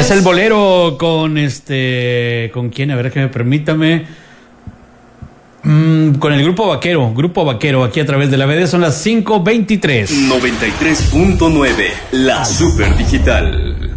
Es el bolero con ¿con quién? A ver, que me permítame. Con el Grupo Vaquero, aquí a través de la BD, son las 5:23. 93.9, la Super Digital.